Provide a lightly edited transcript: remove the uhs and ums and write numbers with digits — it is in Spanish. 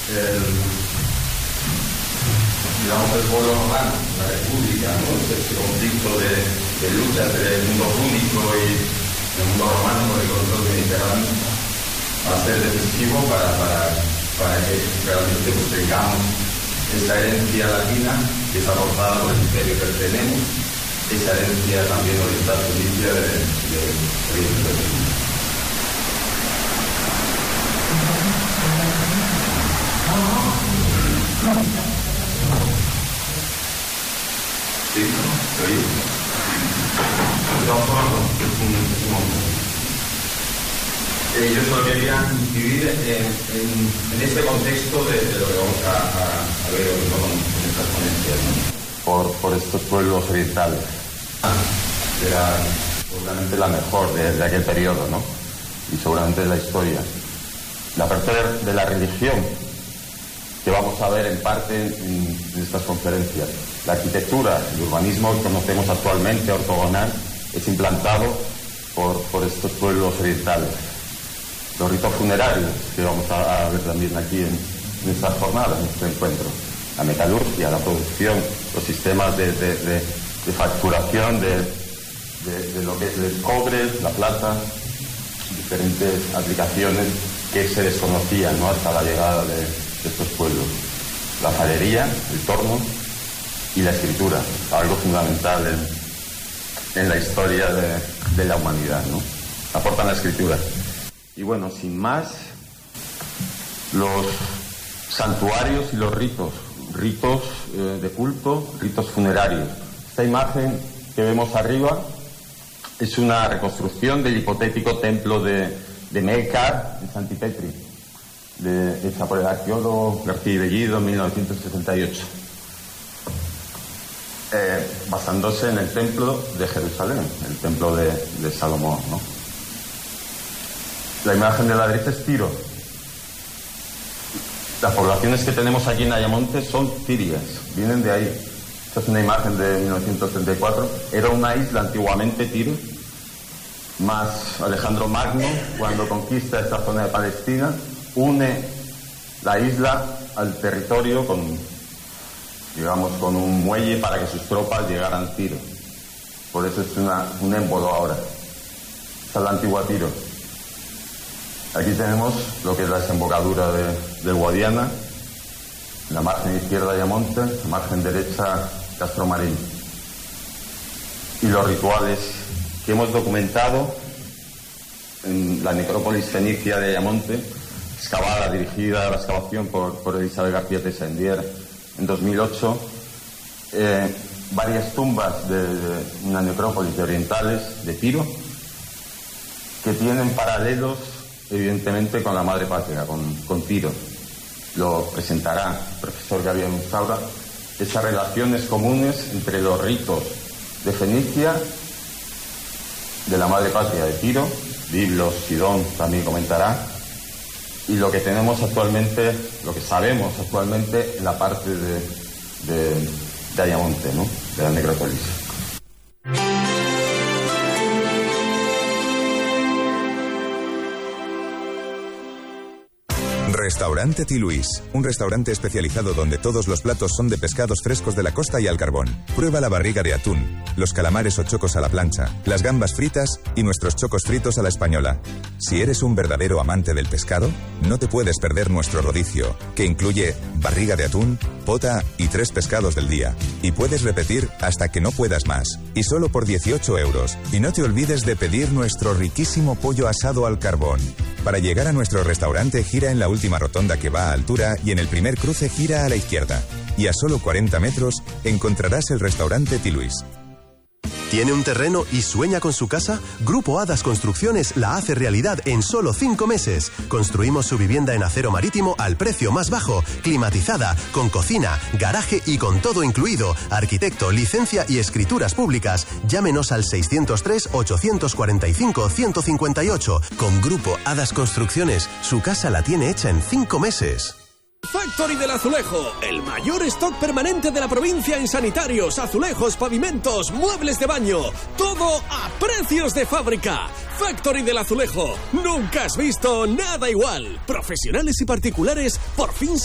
digamos, el pueblo romano, la república, ¿no? Ese conflicto de lucha entre el mundo púnico y el mundo romano por el control mediterráneo va a ser decisivo para que realmente pues, tengamos esa herencia latina que es aportada por el imperio que tenemos, esa herencia también oriental fenicia de Oriente Medio. Sí, ¿oí? Yo solo quería incidir en este contexto de lo que vamos a ver hoy, ¿no? con estas ponencias, ¿no? Por estos pueblos orientales. Era seguramente la mejor de aquel periodo, ¿no? Y seguramente de la historia. La parte de la religión que vamos a ver en parte en estas conferencias. La arquitectura, el urbanismo que conocemos actualmente, ortogonal, es implantado por estos pueblos orientales. Los ritos funerarios que vamos a ver también aquí en esta jornada, en este encuentro. La metalurgia, la producción, los sistemas de facturación de lo que es el cobre, la plata, diferentes aplicaciones que se desconocían, ¿no? Hasta la llegada de estos pueblos. La alfarería, el torno y la escritura, algo fundamental en la historia de la humanidad, ¿no? Aportan la escritura. Y bueno, sin más, los santuarios y los ritos de culto, ritos funerarios. Esta imagen que vemos arriba es una reconstrucción del hipotético templo de Melkar, de Santipetri, hecha por el arqueólogo García Bellido en 1968, basándose en el templo de Jerusalén, el templo de Salomón, ¿no? La imagen de la derecha es Tiro. Las poblaciones que tenemos aquí en Ayamonte son tirias, vienen de ahí. Esta es una imagen de 1934. Era una isla antiguamente, Tiro, más Alejandro Magno, cuando conquista esta zona de Palestina, une la isla al territorio con un muelle para que sus tropas llegaran a Tiro. Por eso es un émbolo ahora. Esta es la antigua Tiro. Aquí tenemos lo que es la desembocadura del Guadiana, la margen izquierda Ayamonte, la margen derecha Castromarín. Y los rituales que hemos documentado en la necrópolis fenicia de Ayamonte, excavada, dirigida a la excavación por Elizabeth García Tessendier en 2008, varias tumbas de una necrópolis de orientales de Tiro que tienen paralelos evidentemente con la madre patria, con Tiro. Lo presentará el profesor Gabriel Unzaura, esas relaciones comunes entre los ritos de Fenicia, de la madre patria de Tiro, Biblos, Sidón también comentará, y lo que tenemos actualmente, lo que sabemos actualmente en la parte de Ayamonte, ¿no? De la necrópolis. Restaurante Tí Luís, un restaurante especializado donde todos los platos son de pescados frescos de la costa y al carbón. Prueba la barriga de atún, los calamares o chocos a la plancha, las gambas fritas y nuestros chocos fritos a la española. Si eres un verdadero amante del pescado, no te puedes perder nuestro rodicio, que incluye barriga de atún, pota y 3 pescados del día. Y puedes repetir hasta que no puedas más. Y solo por 18 euros. Y no te olvides de pedir nuestro riquísimo pollo asado al carbón. Para llegar a nuestro restaurante, gira en la última rotonda que va a altura y en el primer cruce gira a la izquierda. Y a solo 40 metros encontrarás el restaurante Tí Luís. ¿Tiene un terreno y sueña con su casa? Grupo Hadas Construcciones la hace realidad en solo 5 meses. Construimos su vivienda en acero marítimo al precio más bajo, climatizada, con cocina, garaje y con todo incluido. Arquitecto, licencia y escrituras públicas. Llámenos al 603-845-158. Con Grupo Hadas Construcciones, su casa la tiene hecha en 5 meses. Factory del Azulejo, el mayor stock permanente de la provincia en sanitarios, azulejos, pavimentos, muebles de baño, todo a precios de fábrica. Factory del Azulejo, nunca has visto nada igual. Profesionales y particulares por fin